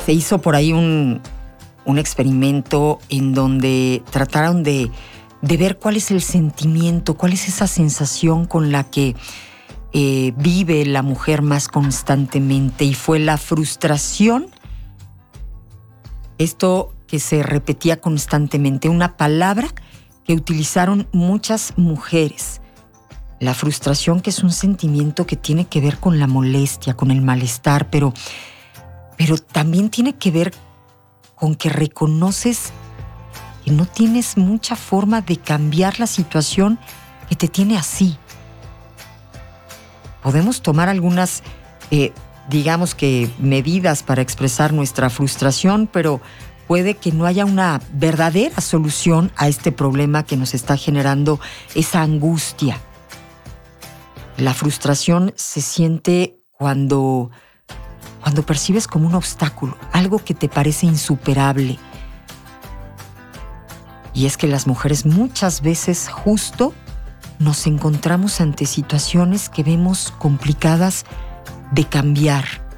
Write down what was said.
Se hizo por ahí un experimento en donde trataron de ver cuál es el sentimiento, cuál es esa sensación con la que vive la mujer más constantemente, y fue la frustración. Esto que se repetía constantemente, una palabra que utilizaron muchas mujeres. La frustración, que es un sentimiento que tiene que ver con la molestia, con el malestar, pero también tiene que ver con que reconoces que no tienes mucha forma de cambiar la situación que te tiene así. Podemos tomar algunas, digamos que medidas para expresar nuestra frustración, pero puede que no haya una verdadera solución a este problema que nos está generando esa angustia. La frustración se siente cuando percibes como un obstáculo, algo que te parece insuperable. Y es que las mujeres muchas veces justo nos encontramos ante situaciones que vemos complicadas de cambiar.